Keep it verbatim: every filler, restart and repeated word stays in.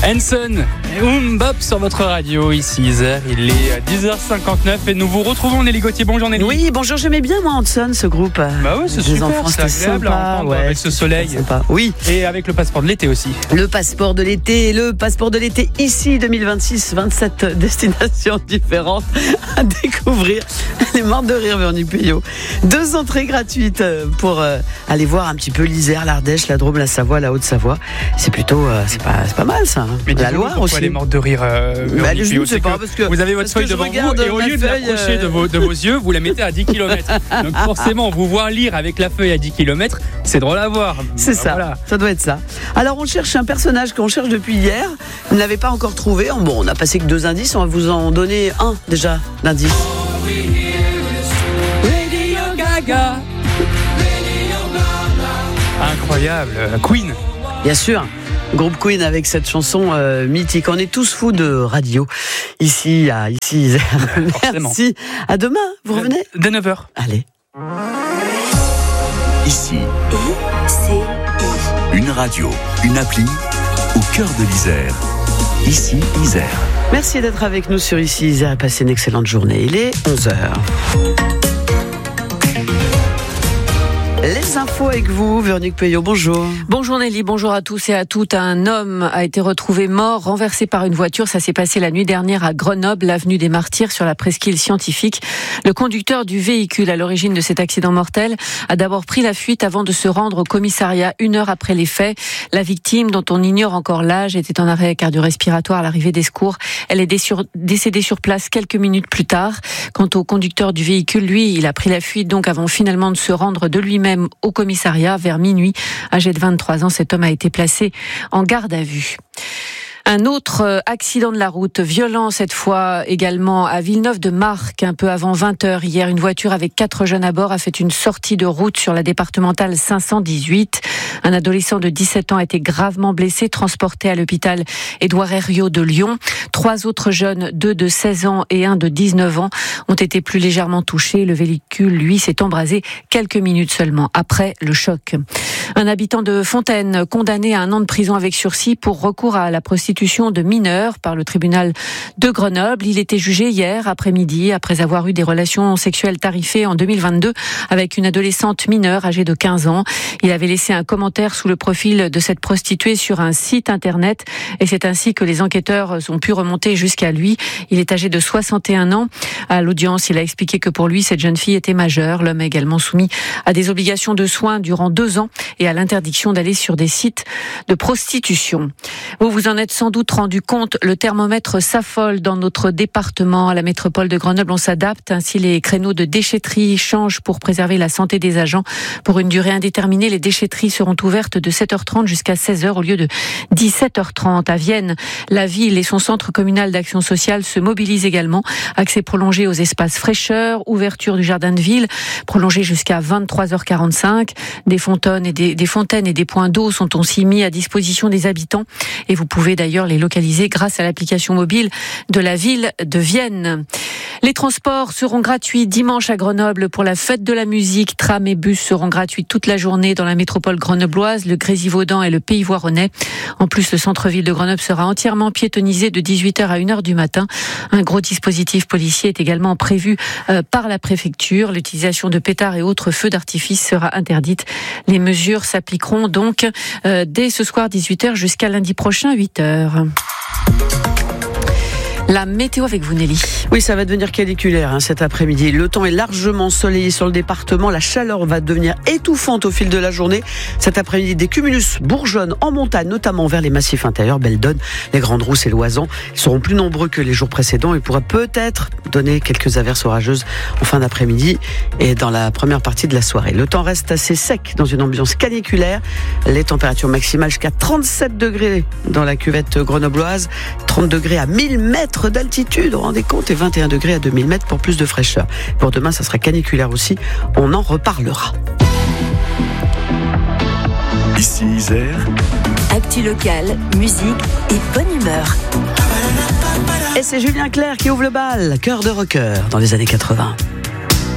Hanson et Umbop sur votre radio, ici Isère, il est dix heures cinquante-neuf et nous vous retrouvons Nelly Gauthier. Bonjour Nelly. Oui, bonjour, j'aimais bien moi Hanson, ce groupe. Bah ouais, c'est des super, enfants, c'est c'était agréable sympa, à entendre ouais, avec ce soleil. Sympa. Oui. Et avec le passeport de l'été aussi. Le passeport de l'été, le passeport de l'été ici deux mille vingt-six, vingt-sept destinations différentes à découvrir. Elle est morte de rire, Véronique Puyot. Deux entrées gratuites pour euh, aller voir un petit peu l'Isère, l'Ardèche, la Drôme, la Savoie, la Haute-Savoie. C'est plutôt, euh, c'est pas, c'est pas mal ça. Hein. Mais la Loire aussi. Elle est morte de rire. Euh, bah, je Puyot, ne sais pas, parce que vous avez votre feuille devant vous et au lieu de l'approcher euh... de, vos, de vos yeux, vous la mettez à dix kilomètres. Donc forcément, vous voir lire avec la feuille à dix kilomètres, c'est drôle à voir. C'est bah, ça, voilà. Ça doit être ça. Alors on cherche un personnage qu'on cherche depuis hier. Vous ne l'avez pas encore trouvé. Bon, on n'a passé que deux indices, on va vous en donner un déjà d'indice. Radio Gaga. Incroyable, Queen. Bien sûr. Groupe Queen avec cette chanson euh, mythique. On est tous fous de radio ici à ici. Merci. À demain. Vous revenez dès neuf heures. Allez. Ici. I C I. Une radio, une appli au cœur de l'Isère. Ici Isère. Merci d'être avec nous sur Ici Isère et passez une excellente journée. Il est onze heures. Les infos avec vous, Véronique Puyot, bonjour. Bonjour Nelly, bonjour à tous et à toutes. Un homme a été retrouvé mort, renversé par une voiture. Ça s'est passé la nuit dernière à Grenoble, l'avenue des Martyrs, sur la presqu'île scientifique. Le conducteur du véhicule à l'origine de cet accident mortel a d'abord pris la fuite avant de se rendre au commissariat une heure après les faits. La victime, dont on ignore encore l'âge, était en arrêt cardio-respiratoire à l'arrivée des secours. Elle est décédée sur place quelques minutes plus tard. Quant au conducteur du véhicule, lui, il a pris la fuite donc avant finalement de se rendre de lui-même au commissariat vers minuit. Âgé de vingt-trois ans, cet homme a été placé en garde à vue. Un autre accident de la route, violent cette fois également à Villeneuve-de-Marcq, un peu avant vingt heures hier. Une voiture avec quatre jeunes à bord a fait une sortie de route sur la départementale cinq cent dix-huit. Un adolescent de dix-sept ans a été gravement blessé, transporté à l'hôpital Édouard Herriot de Lyon. Trois autres jeunes, deux de seize ans et un de dix-neuf ans, ont été plus légèrement touchés. Le véhicule, lui, s'est embrasé quelques minutes seulement après le choc. Un habitant de Fontaine, condamné à un an de prison avec sursis pour recours à la prostitution de mineurs par le tribunal de Grenoble. Il était jugé hier après-midi après avoir eu des relations sexuelles tarifées en deux mille vingt-deux avec une adolescente mineure âgée de quinze ans. Il avait laissé un commentaire sous le profil de cette prostituée sur un site internet et c'est ainsi que les enquêteurs ont pu remonter jusqu'à lui. Il est âgé de soixante et un ans. À l'audience, il a expliqué que pour lui, cette jeune fille était majeure. L'homme est également soumis à des obligations de soins durant deux ans et à l'interdiction d'aller sur des sites de prostitution. Vous vous en êtes sans doute rendu compte, le thermomètre s'affole dans notre département. À la métropole de Grenoble, on s'adapte. Ainsi, les créneaux de déchetterie changent pour préserver la santé des agents. Pour une durée indéterminée, les déchetteries seront ouvertes de sept heures trente jusqu'à seize heures au lieu de dix-sept heures trente. À Vienne, la ville et son centre communal d'action sociale se mobilisent également. Accès prolongé aux espaces fraîcheurs, ouverture du jardin de ville, prolongé jusqu'à vingt-trois heures quarante-cinq. Des fontaines et des, des fontaines et des points d'eau sont aussi mis à disposition des habitants. Et vous pouvez d'ailleurs les localiser grâce à l'application mobile de la ville de Vienne. Les transports seront gratuits dimanche à Grenoble pour la fête de la musique. Tram et bus seront gratuits toute la journée dans la métropole grenobloise, le Grésivaudan et le Pays Voironnais. En plus, le centre-ville de Grenoble sera entièrement piétonnisé de dix-huit heures à une heure du matin. Un gros dispositif policier est également prévu euh, par la préfecture. L'utilisation de pétards et autres feux d'artifice sera interdite. Les mesures s'appliqueront donc euh, dès ce soir dix-huit heures jusqu'à lundi prochain huit heures. La météo avec vous, Nelly. Oui, ça va devenir caniculaire hein, cet après-midi. Le temps est largement ensoleillé sur le département. La chaleur va devenir étouffante au fil de la journée. Cet après-midi, des cumulus bourgeonnent en montagne, notamment vers les massifs intérieurs, Beldonne, les Grandes Rousses et l'Oisan. Ils seront plus nombreux que les jours précédents et pourraient peut-être donner quelques averses orageuses en fin d'après-midi et dans la première partie de la soirée. Le temps reste assez sec dans une ambiance caniculaire. Les températures maximales jusqu'à trente-sept degrés dans la cuvette grenobloise, trente degrés à mille mètres d'altitude, vous vous rendez compte, et vingt et un degrés à deux mille mètres pour plus de fraîcheur. Pour demain, ça sera caniculaire aussi. On en reparlera. Ici Isère. Actu locale, musique et bonne humeur. Et c'est Julien Clerc qui ouvre le bal, cœur de rocker dans les années quatre-vingts.